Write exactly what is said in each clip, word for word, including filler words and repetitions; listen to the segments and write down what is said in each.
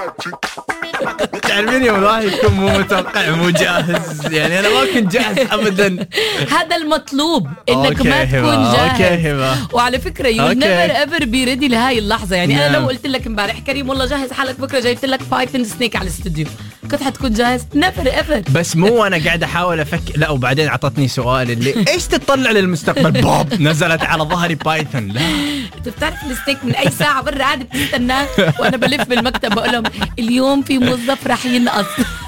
تعرفين يوم الواحد يكون مو متوقع مو جاهز، يعني أنا ما كنت جاهز أبدا. هذا المطلوب إنك ما تكون جاهز. وعلى فكرة you never ever be ready لهاي اللحظة. يعني نعم. أنا لو قلت لك امبارح كريم والله جاهز حالك بكرة جايبت لك بايثون سنيك على الاستوديو، كنت حتكون جاهز؟ never ever. بس مو أنا قاعد أحاول أفكر، لا وبعدين عطتني سؤال اللي إيش تطلع للمستقبل؟ بوب نزلت على ظهري بايثون. لا أنت بتعرف السنيك من أي ساعة برا قاعد بتستناك وأنا بلف بالمكتب بقول لهم اليوم في موظف راح ينقص.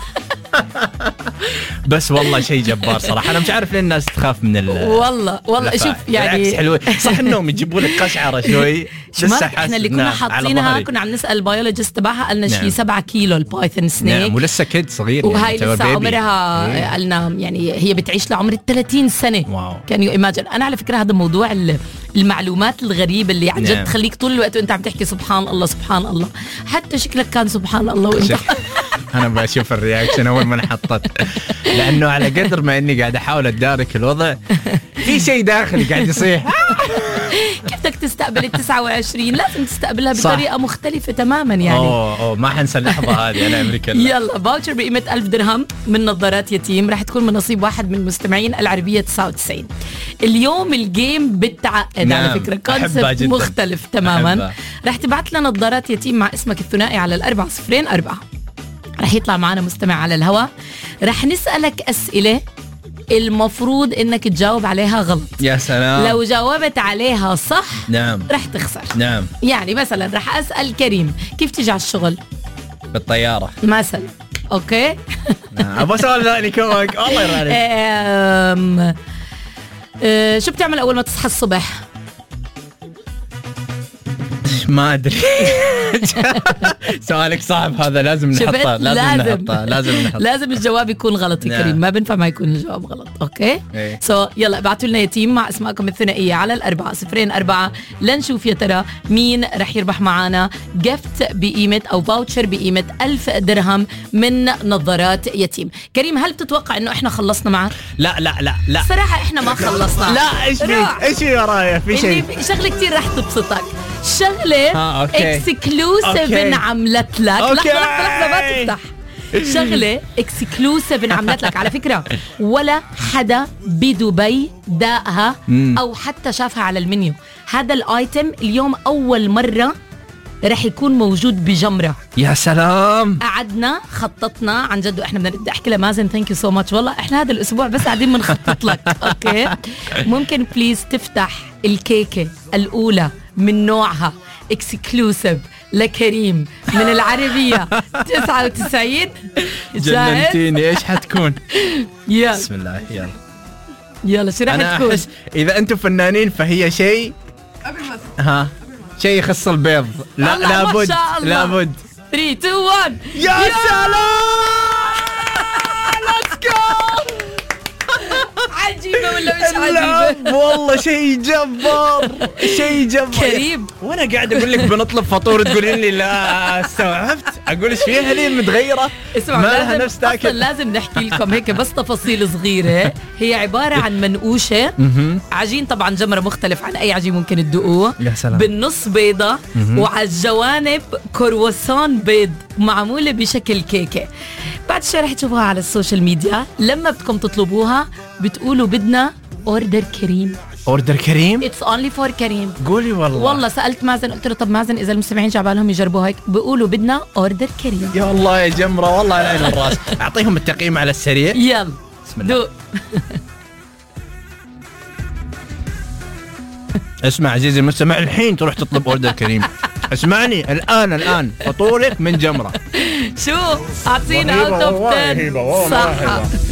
بس والله شيء جبار صراحة. أنا مش عارف ليه الناس تخاف من ال والله والله شوف يعني حلوة صح إنهم يجيبوا لك قشعرة شوي. احنا اللي كنا حاطينها كنا عم نسأل البيولوجيست تبعها قالنا شيء سبعة كيلو البايثون سنيك. نعم ولسه كيد صغير وهاي يعني لسه عمرها قالنا يعني هي بتعيش لعمر الثلاثين سنة. واو. كان يو إيماجن. أنا على فكرة هذا موضوع المعلومات الغريبة اللي عن جد نعم. تخليك طول الوقت وأنت عم تحكي سبحان الله سبحان الله، حتى شكلك كان سبحان الله وأنت أنا بشوف الرياكشن أول ما نحطت، لأنه على قدر ما إني قاعد أحاول أدارك الوضع في شيء داخلي قاعد يصيح. كيف بدك تستقبل التسعة وعشرين؟ لازم تستقبلها بطريقة مختلفة تماما يعني. أوه أوه ما حنسى اللحظة هذه أنا أمريكا. يلا فاوتشر بقيمة ألف درهم من نظارات يتيم رح تكون من نصيب واحد من مستمعين العربية تسعة وتسعين. اليوم الجيم بالتعقد نعم. على فكرة كونسبت مختلف تماما. أحبها. رح تبعت لنا نظارات يتيم مع اسمك الثنائي على الأربعة صفرين أربعة. رح يطلع معنا مستمع على الهواء، رح نسألك أسئلة المفروض إنك تجاوب عليها غلط. يا سلام. لو جاوبت عليها صح نعم رح تخسر. نعم. يعني مثلا رح أسأل كريم كيف تيجي على الشغل؟ بالطيارة مثلا. أوكي. نعم. أبغى سؤال ثاني كمان الله يرضى عليك. شو بتعمل أول ما تصحى الصبح؟ ما أدري. سؤالك صعب هذا لازم نحطه لازم, لازم نحطه لازم نحطه لازم الجواب يكون غلط يا كريم. ما بنفع ما يكون الجواب غلط. أوكي سو so, يلا ابعتوا لنا يتيم مع اسماءكم الثنائية على الأربعة صفرين أربعة لنشوف يا ترى مين رح يربح معنا جفت بقيمة أو فاوتشر بقيمة ألف درهم من نظارات يتيم. كريم هل بتتوقع إنه إحنا خلصنا معك؟ لا لا لا لا صراحة إحنا ما خلصنا. لا إيش في إيش في ورايا في شيء شغلة كتير رح تبسطك. شغلة آه، اكسكلوسيف انعملت لك. لحظة لحظة لحظة ما تفتح. شغلة اكسكلوسيف انعملت لك على فكرة ولا حدا بدبي داقها او حتى شافها على المنيو. هذا الايتم اليوم اول مرة رح يكون موجود بجمرة. يا سلام. قعدنا خططنا عن جد واحنا بدنا احكي لمازن ثانك يو سو ماتش والله احنا هذا الاسبوع بس قاعدين بنخطط لك. اوكي ممكن بليز تفتح الكيكة الاولى من نوعها اكسكلوسيف لكريم من العربية تسعة وتسعين. جننتيني ايش حتكون؟ يلا بسم الله يلا يلا شو راح تكون؟ أحس إذا أنتم فنانين فهي شيء قبل ما ها شيء يخص البيض. لا لابد لابد ثلاثة اثنين واحد. يا سلام ليتس جو. عجيبة ولا مش عجيبة؟ والله شيء جبار شيء جبار كريم. وانا قاعد اقول لك بنطلب فطور تقولين لي لا استوعبت. اقول ايش فيها هذه متغيره ما لها نفس تاكل. اصلا لازم نحكي لكم هيك بس تفاصيل صغيره. هي عباره عن منقوشه عجين طبعا جمره مختلف عن اي عجين ممكن تدوقوه. يا سلام. بالنص بيضه وعلى الجوانب كرواسون بيض معموله بشكل كيكه. بعد شوي رح تشوفوها على السوشيال ميديا. لما بدكم تطلبوها بتقولوا بدنا اوردر كريم. اوردر كريم اتس اونلي فور كريم. قولي والله والله سالت مازن قلت له طب مازن اذا المستمعين جعبالهم يجربوا هيك بيقولوا بدنا اوردر كريم. يا الله يا جمره والله على العين والراس. اعطيهم التقييم على السريع. يلا بسم الله. دو. اسمع عزيزي المستمع الحين تروح تطلب اوردر كريم. اسمعني الان الان فطورك من جمره. شو اعطينا اوت اوف عشرة صح.